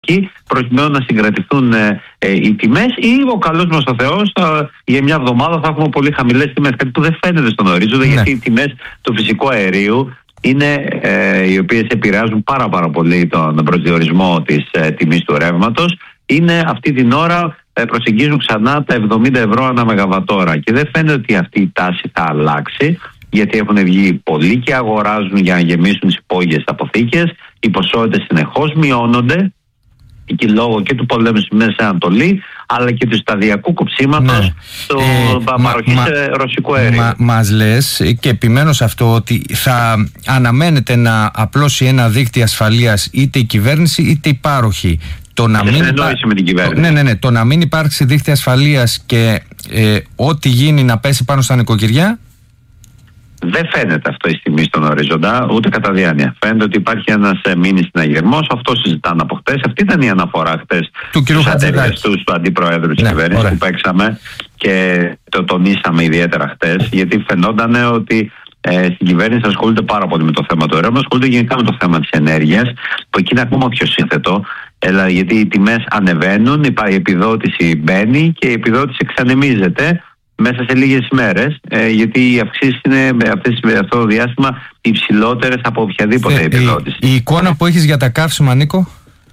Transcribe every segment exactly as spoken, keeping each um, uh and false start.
προκειμένου να συγκρατηθούν ε, ε, οι τιμές, ή ο καλός μας ο Θεός θα, για μια εβδομάδα θα έχουμε πολύ χαμηλές τιμές, κάτι που δεν φαίνεται στον ορίζοντα, ναι. Γιατί οι τιμές του φυσικού αερίου είναι ε, οι οποίες επηρεάζουν πάρα πάρα πολύ τον προσδιορισμό της ε, τιμής του ρεύματος, είναι αυτή την ώρα ε, προσεγγίζουν ξανά τα εβδομήντα ευρώ ανά μεγαβατόρα και δεν φαίνεται ότι αυτή η τάση θα αλλάξει, γιατί έχουν βγει πολλοί και αγοράζουν για να γεμίσουν τις υπόγειες αποθήκες, οι ποσότητες συνεχώς μειώνονται και λόγω και του πολέμου στη Μέση Ανατολή, αλλά και του σταδιακού κοψίματος, ναι, στο ε, παροχής μα, ρωσικού αερίου. Μα, μας λες, και επιμένω σε αυτό, ότι θα αναμένεται να απλώσει ένα δίκτυο ασφαλείας είτε η κυβέρνηση είτε οι πάροχοι. Το να, μην υπά... με την κυβέρνηση. Ναι, ναι, ναι. Το να μην υπάρξει δίκτυο ασφαλείας και ε, ό,τι γίνει να πέσει πάνω στα νοικοκυριά. Δεν φαίνεται αυτό η στιγμή στον ορίζοντα, ούτε κατά διάνοια. Φαίνεται ότι υπάρχει ένας μήνυ συναγερμός. Αυτό συζητάνε από χτες. Αυτή ήταν η αναφορά χτες του κ. Χατζηδάκη, του αντιπροέδρου της, ναι, κυβέρνησης, που παίξαμε και το τονίσαμε ιδιαίτερα χτες, γιατί φαινόταν ότι ε, στην κυβέρνηση ασχολούνται πάρα πολύ με το θέμα του ρεύματος, ασχολούνται γενικά με το θέμα της ενέργειας, που εκεί είναι ακόμα πιο σύνθετο. Έλα, γιατί οι τιμές ανεβαίνουν, η επιδότηση μπαίνει και η επιδότηση εξανεμίζεται μέσα σε λίγες ημέρες, ε, γιατί οι αυξήσεις είναι αυτές, αυτό το διάστημα υψηλότερες από οποιαδήποτε ε, επιδότηση. Η, η εικόνα που έχεις για τα καύσιμα, Νίκο?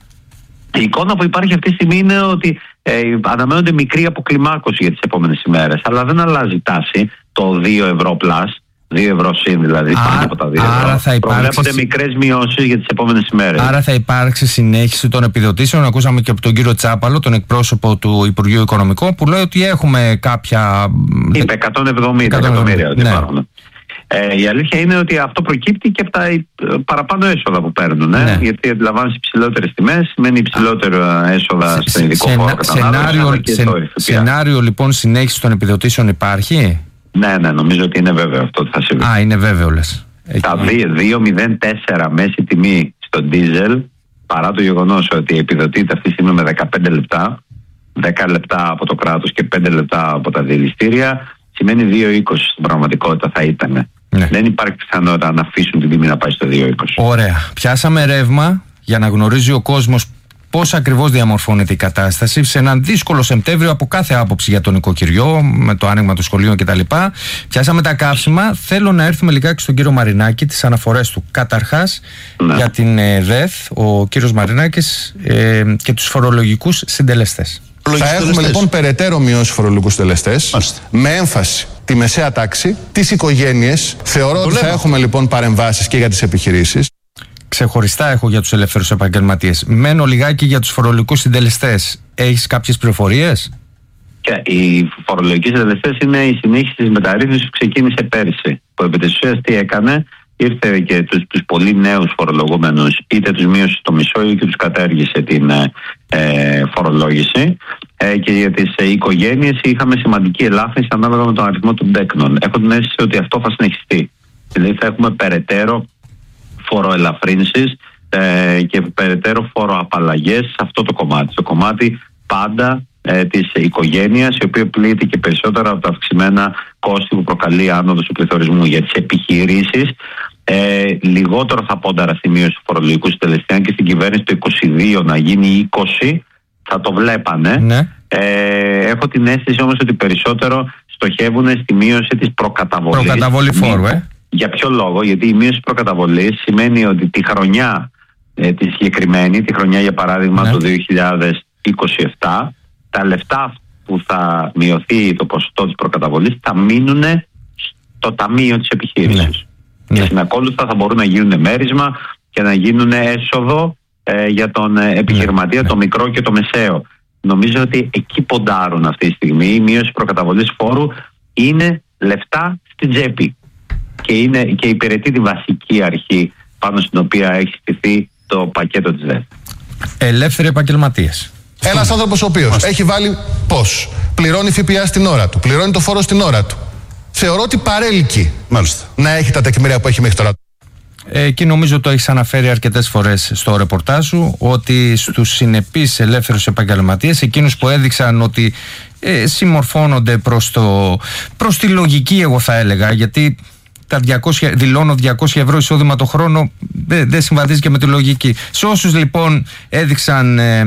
Η εικόνα που υπάρχει αυτή τη στιγμή είναι ότι ε, αναμένονται μικρή αποκλιμάκωση για τις επόμενες ημέρες, αλλά δεν αλλάζει τάση το δύο ευρώ πλας, δύο ευρώ συν δηλαδή, πάνω από τα δύο ευρώ. Άρα θα υπάρξει... Προβλέπονται μικρές μειώσεις για τις επόμενες ημέρες. Άρα θα υπάρξει συνέχιση των επιδοτήσεων. Ακούσαμε και από τον κύριο Τσάπαλο, τον εκπρόσωπο του Υπουργείου Οικονομικών, που λέει ότι έχουμε κάποια... Είπε εκατόν εβδομήντα εκατομμύρια ότι, ναι, υπάρχουν. Ε, η αλήθεια είναι ότι αυτό προκύπτει και από τα παραπάνω έσοδα που παίρνουν. Ε? Ναι. Γιατί αντιλαμβάνεις υψηλότερες τιμές, σημαίνει υψηλότερα έσοδα στον ειδικό φόρο κατανάλωσης. Σενάριο, σενάριο λοιπόν συνέχιση των επιδοτήσεων υπάρχει? Ναι, ναι, νομίζω ότι είναι βέβαιο αυτό ότι θα συμβεί. Α, είναι βέβαιο λες. Τα δύο μηδέν τέσσερα μέση τιμή στο ντίζελ, παρά το γεγονός ότι επιδοτείται αυτή τη στιγμή με δεκαπέντε λεπτά, δέκα λεπτά από το κράτος και πέντε λεπτά από τα διελιστήρια, σημαίνει δύο είκοσι στην πραγματικότητα θα ήταν. Ναι. Δεν υπάρχει πιθανότητα να αφήσουν την τιμή να πάει στο δύο είκοσι. Ωραία. Πιάσαμε ρεύμα για να γνωρίζει ο κόσμος πώς ακριβώς διαμορφώνεται η κατάσταση σε έναν δύσκολο Σεπτέμβριο από κάθε άποψη για το νοικοκυριό, με το άνοιγμα των σχολείων κτλ. Πιάσαμε τα καύσιμα. Θέλω να έρθουμε λιγάκι στον κύριο Μαρινάκη, τις αναφορές του. Καταρχάς, ναι, για την ε, ΔΕΘ, ο κύριος Μαρινάκης, ε, και τους φορολογικούς συντελεστές. Θα έχουμε λοιπόν περαιτέρω μειώσει φορολογικούς συντελεστές, με έμφαση τη μεσαία τάξη, τις οικογένειες. Θεωρώ ότι θα έχουμε λοιπόν παρεμβάσεις και για τις επιχειρήσεις. Ξεχωριστά έχω για τους ελεύθερους επαγγελματίες. Μένω λιγάκι για τους φορολογικούς συντελεστές. Έχεις κάποιες πληροφορίες? Και οι φορολογικοί συντελεστές είναι η συνέχιση της μεταρρύθμισης που ξεκίνησε πέρυσι. Που επί της ουσίας τι έκανε? Ήρθε και τους, τους πολύ νέους φορολογούμενους, είτε τους μείωσε στο μισό είτε τους κατέργησε την ε, φορολόγηση. Ε, και για τις ε, οικογένειες είχαμε σημαντική ελάφρυνση ανάλογα με τον αριθμό των τέκνων. Έχω την αίσθηση ότι αυτό θα συνεχιστεί. Δηλαδή θα έχουμε περαιτέρω φοροελαφρύνσεις ε, και περαιτέρω φοροαπαλλαγές σε αυτό το κομμάτι. Στο κομμάτι πάντα ε, της οικογένειας, η οποία πλήττει και περισσότερα από τα αυξημένα κόστη που προκαλεί άνοδος του πληθωρισμού. Για τις επιχειρήσεις ε, λιγότερο θα πόνταρα στη μείωση του φορολογικού συντελεστή, και στην κυβέρνηση το είκοσι δύο να γίνει είκοσι θα το βλέπανε. Ναι. Ε, έχω την αίσθηση όμως ότι περισσότερο στοχεύουν στη μείωση της προκαταβολής. Προκαταβολή φόρου, ε. Για ποιο λόγο? Γιατί η μείωση προκαταβολής σημαίνει ότι τη χρονιά ε, τη συγκεκριμένη, τη χρονιά για παράδειγμα, ναι, το δύο χιλιάδες είκοσι επτά, τα λεφτά που θα μειωθεί το ποσοστό της προκαταβολής θα μείνουν στο ταμείο της επιχείρησης. Ναι. Και συνακόλουθα θα μπορούν να γίνουν μέρισμα και να γίνουν έσοδο ε, για τον ε, επιχειρηματία, ναι, το μικρό και το μεσαίο. Νομίζω ότι εκεί ποντάρουν αυτή τη στιγμή. Η μείωση προκαταβολής φόρου είναι λεφτά στην τσέπη. Και, είναι, και υπηρετεί τη βασική αρχή πάνω στην οποία έχει στηθεί το πακέτο της ΔΕΘ. Ελεύθεροι επαγγελματίες. Ένας άνθρωπος ο οποίος Μάλιστα. έχει βάλει πώς, πληρώνει ΦΠΑ στην ώρα του, πληρώνει το φόρο στην ώρα του. Θεωρώ ότι παρέλκει Μάλιστα. να έχει τα τεκμήρια που έχει μέχρι τώρα. Εκεί νομίζω το έχεις αναφέρει αρκετές φορές στο ρεπορτάζ σου, ότι στους συνεπείς ελεύθερους επαγγελματίες, εκείνους που έδειξαν ότι ε, συμμορφώνονται προς, το, προς τη λογική, εγώ θα έλεγα, γιατί τα διακόσια, δηλώνω διακόσια ευρώ εισόδημα το χρόνο, δεν, δεν συμβαδίζει και με τη λογική. Σε όσους λοιπόν έδειξαν ε,